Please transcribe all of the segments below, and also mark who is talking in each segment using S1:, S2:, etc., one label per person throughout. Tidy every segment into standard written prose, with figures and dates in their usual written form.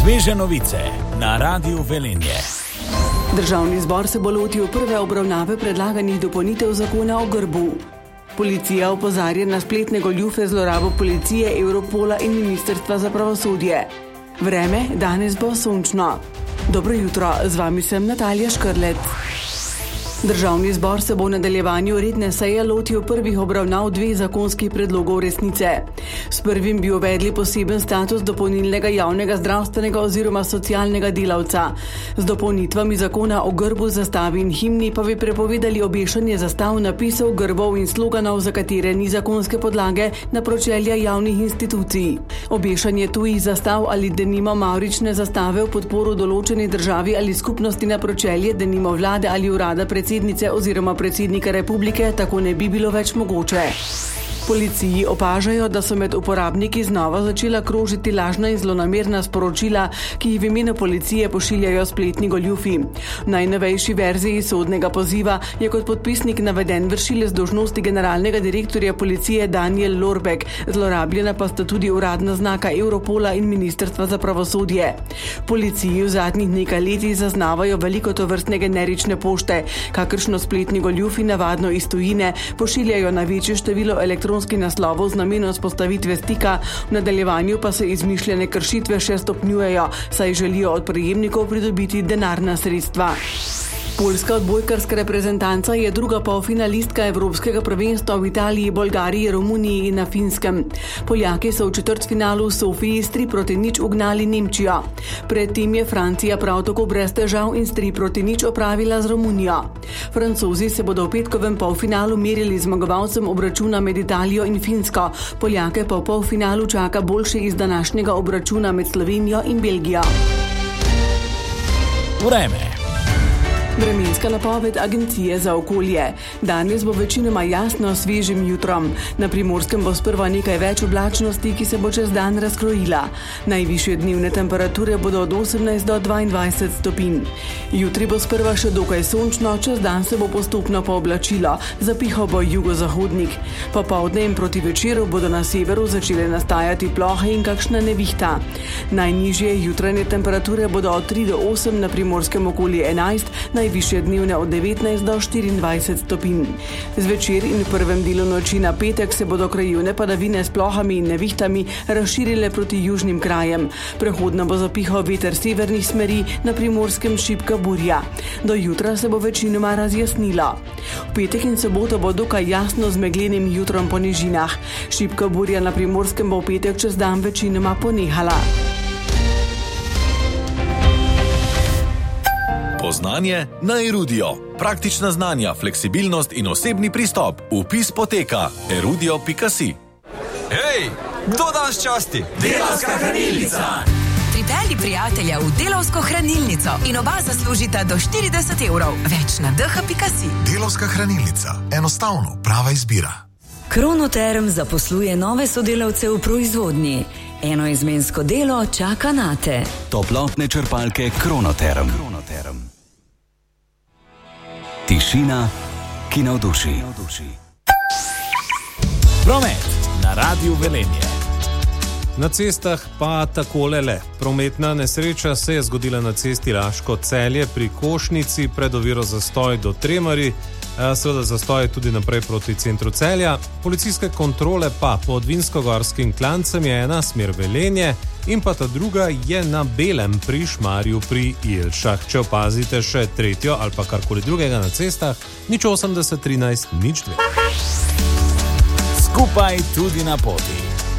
S1: Sveže novice na Radiu Velenje.
S2: Državni zbor se bo lotil prve obravnave predlaganih dopolnitev zakona o grbu. Policija opozarja na spletne goljufe, zlorabo policije, Europola in Ministrstva za pravosodje. Vreme danes bo sončno. Dobro jutro, z vami sem Natalija Škrlec. Državni zbor se bo v nadaljevanju redne seje lotil prvih obravnav dveh zakonskih predlogov resnice. S prvim bi uvedli poseben status dopolnilnega javnega zdravstvenega oziroma socialnega delavca. Z dopolnitvami zakona o grbu, zastavi in himni pa bi prepovedali obešanje zastav, napisov, grbov in sloganov, za katere ni zakonske podlage, na pročelja javnih institucij. Obešanje tujih zastav ali denimo mavrične zastave v podporo določeni državi ali skupnosti na pročelje denimo vlade ali urada predsednice oziroma predsednika republike tako ne bi bilo več mogoče. Policiji opažajo, da so med uporabniki znova začela krožiti lažna in zlonamerna sporočila, ki jih v imenu policije pošiljajo spletni goljufi. V najnovejši verziji sodnega poziva je kot podpisnik naveden vršilec dolžnosti generalnega direktorja policije Daniel Lorbek, zlorabljena pa sta tudi uradna znaka Europola in Ministrstva za pravosodje. Policiji v zadnjih nekaj letih zaznavajo veliko tovrstne generične pošte, kakršno spletni goljufi navadno iz tujine pošiljajo na večje število elektronskih naslovov z namenom vzpostavitve stika, v nadaljevanju pa se izmišljene kršitve še stopnjujejo, saj želijo od prejemnikov pridobiti denarna sredstva. Poljska odbojkarska reprezentanca je druga polfinalistka Evropskega prvenstva v Italiji, Bolgariji, Romuniji in na Finskem. Poljaki so v četrtfinalu v Sofiji s 3-0 ugnali Nemčijo. Predtem je Francija prav tako brez težav in s 3-0 opravila z Romunijo. Francozi se bodo v petkovem polfinalu merili zmagovalcem obračuna med Italijo in Finsko. Poljake pa v polfinalu čaka boljše iz današnjega obračuna med Slovenijo in Belgijo.
S1: Vreme.
S2: Vremenska napoved Agencije za okolje. Danes bo večinoma jasno s svežim jutrom. Na Primorskem bo sprva nekaj več oblačnosti, ki se bo čez dan razkrojila. Najvišje dnevne temperature bodo od 18 do 22 stopinj. Jutri bo sprva še dokaj sončno, čez dan se bo postopno pooblačilo, zapihal bo jugozahodnik. Popoldne in proti večeru bodo na severu začele nastajati plohe in kakšna nevihta. Najnižje jutranje temperature bodo od 3 do 8, na Primorskem okoli 11, najvišje dnevne od 19 do 24 stopinj. Zvečer in v prvem delu noči na petek se bodo krajevne padavine s plohami in nevihtami razširile proti južnim krajem. Prehodno bo zapihal veter severnih smeri, na Primorskem šibka burja. Do jutra se bo večinoma razjasnilo. V petek in soboto bo dokaj jasno z meglenim jutrom po nižinah. Šibka burja na Primorskem bo v petek čez dan večinoma ponehala.
S3: Poznanje na Erudio. Praktična znanja, fleksibilnost in osebni pristop. Vpis poteka erudio.si.
S4: Hej, kdo danes časti?
S1: Delavska hranilnica.
S5: Pripelji prijatelja v Delavsko hranilnico in oba zaslužita do 40 evrov. Več na dh.si.
S6: Delavska hranilnica. Enostavno, prava izbira.
S7: Kronoterm zaposluje nove sodelavce v proizvodnji. Enoizmensko delo čaka nate.
S8: Toplotne črpalke Kronoterm. Tišina, ki navduši.
S1: Promet na Radiu Velenje.
S9: Na cestah pa takole le. Prometna nesreča se je zgodila na cesti Laško-Celje pri Košnici, pred oviro zastoj do Tremari, seveda zastoj tudi naprej proti centru Celja. Policijske kontrole pa pod Vinskogorskim klancem je ena, smer Velenje, in pa ta druga je na Belem pri Šmarju pri Jelšah. Če opazite še tretjo ali pa karkoli drugega na cestah, 080 13 02.
S1: Skupaj tudi na poti.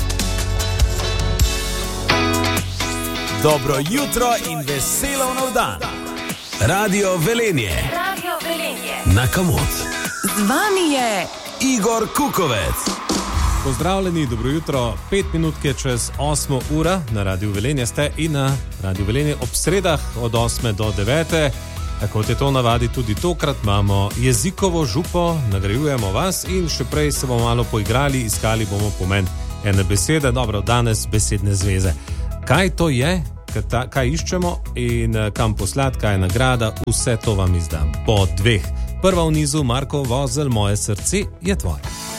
S1: Dobro jutro in veselo nov dan.
S3: Radio Velenje. Na Kamot.
S5: Z vami je
S3: Igor Kukovec.
S9: Pozdravljeni, dobro jutro, 5 minutke čez 8 ura, na Radiu Velenje ste in na Radiu Velenje ob sredah od 8 do 9. Kot je to navadi tudi tokrat, imamo jezikovo župo, nagrajujemo vas in še prej se bomo malo poigrali, iskali bomo pomen ene besede, dobro, danes besedne zveze. Kaj to je, kaj iščemo in kam poslati, kaj je nagrada, vse to vam izdam po 2. Prva v nizu, Marko Vozelj, Moje srce je tvoje.